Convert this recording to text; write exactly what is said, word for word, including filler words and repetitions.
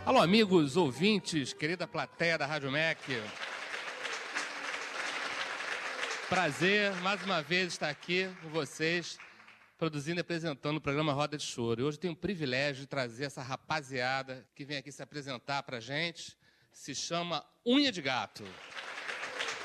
Alô, amigos, ouvintes, querida plateia da Rádio M E C. Prazer, mais uma vez, estar aqui com vocês, produzindo e apresentando o programa Roda de Choro. E hoje tenho o privilégio de trazer essa rapaziada que vem aqui se apresentar pra gente. Se chama Unha de Gato.